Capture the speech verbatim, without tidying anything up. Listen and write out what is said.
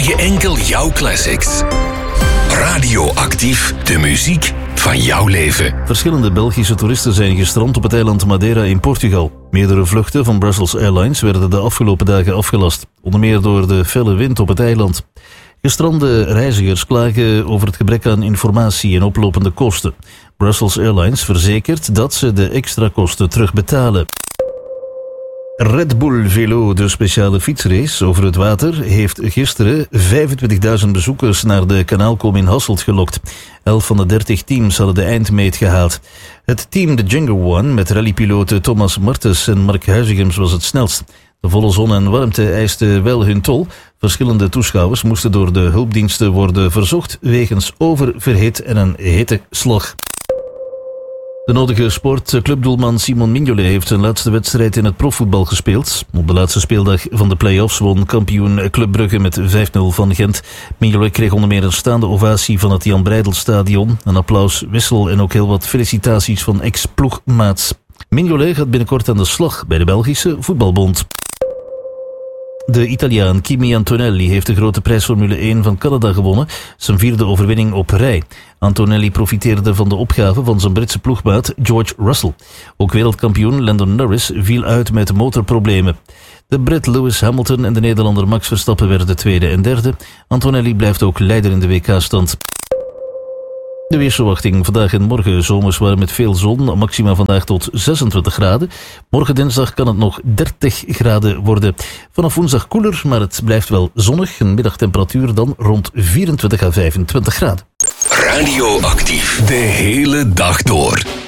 je enkel jouw classics. Radioactief, de muziek van jouw leven. Verschillende Belgische toeristen zijn gestrand op het eiland Madeira in Portugal. Meerdere vluchten van Brussels Airlines werden de afgelopen dagen afgelast. Onder meer door de felle wind op het eiland. Gestrande reizigers klagen over het gebrek aan informatie en oplopende kosten. Brussels Airlines verzekert dat ze de extra kosten terugbetalen. Red Bull Velo, de speciale fietsrace over het water, heeft gisteren vijfentwintigduizend bezoekers naar de kanaalkom in Hasselt gelokt. Elf van de dertig teams hadden de eindmeet gehaald. Het team de Django One met rallypiloten Thomas Martens en Mark Huizigems was het snelst. De volle zon en warmte eisten wel hun tol. Verschillende toeschouwers moesten door de hulpdiensten worden verzocht wegens oververhit en een hitteslag. De nodige sportclubdoelman Simon Mignolet heeft zijn laatste wedstrijd in het profvoetbal gespeeld. Op de laatste speeldag van de play-offs won kampioen Club Brugge met vijf nul van Gent. Mignolet kreeg onder meer een staande ovatie van het Jan Breidel-stadion, een applaus, wissel en ook heel wat felicitaties van ex-ploegmaats. Mignolet gaat binnenkort aan de slag bij de Belgische Voetbalbond. De Italiaan Kimi Antonelli heeft de grote prijs Formule één van Canada gewonnen, zijn vierde overwinning op rij. Antonelli profiteerde van de opgave van zijn Britse ploegmaat George Russell. Ook wereldkampioen Lando Norris viel uit met motorproblemen. De Brit Lewis Hamilton en de Nederlander Max Verstappen werden tweede en derde. Antonelli blijft ook leider in de W K-stand. De weersverwachting vandaag en morgen zomers warm met veel zon, maxima vandaag tot zesentwintig graden. Morgen dinsdag kan het nog dertig graden worden. Vanaf woensdag koeler, maar het blijft wel zonnig. Een middagtemperatuur dan rond vierentwintig à vijfentwintig graden. Radioactief, de hele dag door.